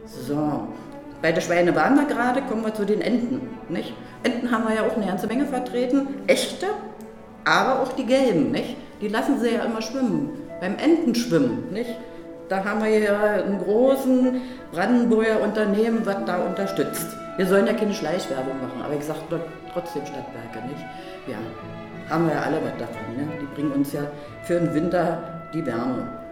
So, bei den Schweinen waren wir gerade, kommen wir zu den Enten. Nicht? Enten haben wir ja auch eine ganze Menge vertreten, echte, aber auch die gelben. Nicht? Die lassen sie ja immer schwimmen, beim Entenschwimmen. Nicht? Da haben wir ja einen großen Brandenburger Unternehmen, was da unterstützt. Wir sollen ja keine Schleichwerbung machen, aber ich sage trotzdem Stadtwerke. Nicht? Ja, haben wir ja alle was davon. Ne? Die bringen uns ja für den Winter die Wärme.